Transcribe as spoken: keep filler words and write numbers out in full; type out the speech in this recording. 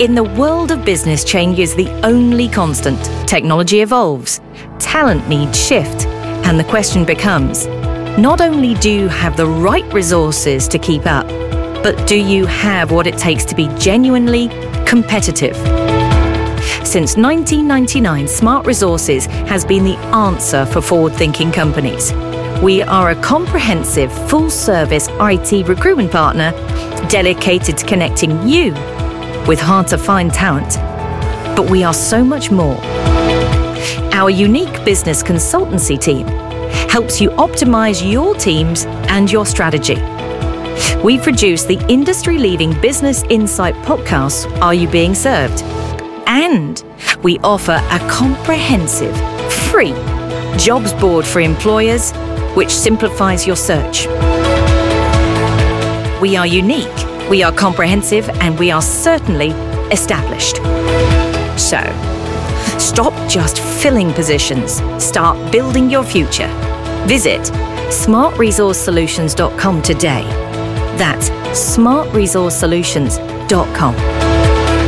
In the world of business, change is the only constant. Technology evolves, talent needs shift, and the question becomes, not only do you have the right resources to keep up, but do you have what it takes to be genuinely competitive? Since nineteen ninety-nine, Smart Resources has been the answer for forward-thinking companies. We are a comprehensive, full-service I T recruitment partner dedicated to connecting you with hard-to-find talent. But we are so much more. Our unique business consultancy team helps you optimize your teams and your strategy. We produce the industry-leading Business Insight podcast, Are You Being Served? And we offer a comprehensive, free jobs board for employers, which simplifies your search. We are unique, we are comprehensive, and we are certainly established. So, stop just filling positions. Start building your future. Visit smart resource solutions dot com today. That's smart resource solutions dot com.